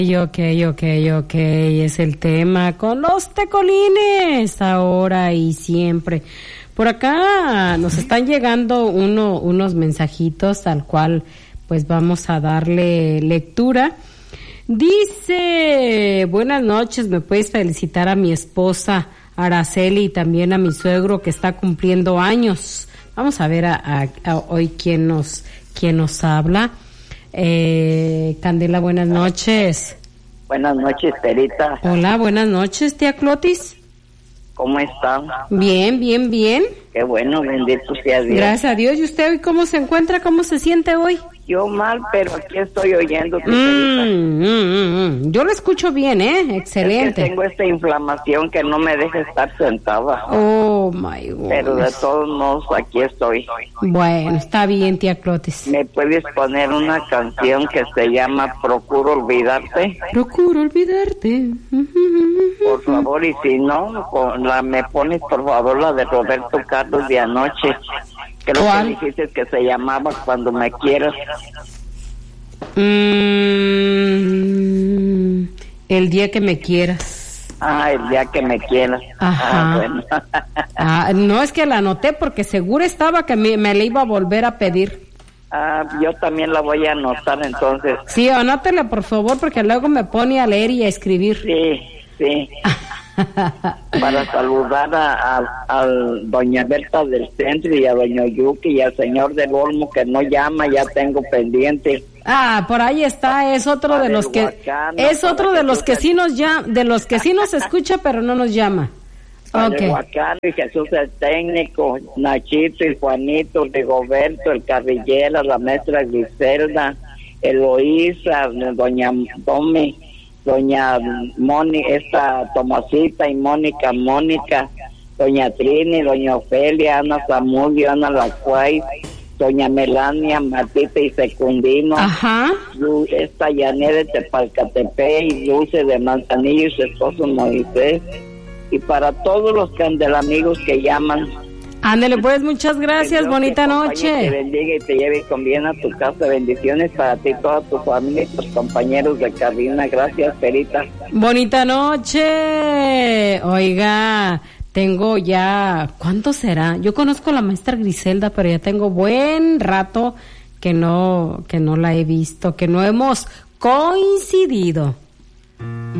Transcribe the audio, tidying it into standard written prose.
Ok, es el tema con los tecolines, ahora y siempre. Por acá nos están llegando unos mensajitos al cual pues vamos a darle lectura. Dice, buenas noches, me puedes felicitar a mi esposa Araceli y también a mi suegro que está cumpliendo años. Vamos a ver a hoy quién nos habla. Candela, buenas noches. Buenas noches, Perita. Hola, buenas noches, tía Clotis. ¿Cómo está? Bien. Qué bueno, bendito sea Dios. Gracias a Dios. ¿Y usted hoy cómo se encuentra? ¿Cómo se siente hoy? Yo mal, pero aquí estoy oyéndote. Yo lo escucho bien, excelente. Es que tengo esta inflamación que no me deja estar sentada. Oh, my God. Pero de todos modos, aquí estoy. Bueno, está bien, tía Clotis. ¿Me puedes poner una canción que se llama Procuro Olvidarte? Procuro olvidarte. Por favor, y si no, me pones por favor la de Roberto Carlos de anoche. Creo que dijiste que se llamaba Cuando me quieras. El día que me quieras. El día que me quieras. Ajá. Bueno. No, es que la anoté porque seguro estaba que me la iba a volver a pedir. Yo también la voy a anotar entonces. Sí, anótela por favor porque luego me pone a leer y a escribir. Sí. Para saludar a doña Berta del Centro y a doña Yuki y al señor del Olmo que no llama, ya tengo pendiente. Por ahí está, es otro de los que sí nos llama, de los que sí nos escucha pero no nos llama. Okay. Huacán y Jesús el técnico, Nachito y Juanito, Rigoberto, el Carrillera, la maestra Griselda, Eloísa, doña Domi, doña esta Tomasita y Mónica, doña Trini, doña Ofelia, Ana Zamudio, Ana Lacuay, doña Melania, Matita y Secundino, esta Yané de Tepalcatepec y Dulce de Manzanillo y su esposo Moisés, y para todos los candelamigos que llaman. Ándale pues, muchas gracias, bonita noche. Te bendiga y te lleve con bien a tu casa. Bendiciones para ti, toda tu familia y tus compañeros de cabina. Gracias, Perita. Bonita noche. Oiga, tengo ya, ¿cuánto será? Yo conozco a la maestra Griselda, pero ya tengo buen rato que no la he visto, que no hemos coincidido.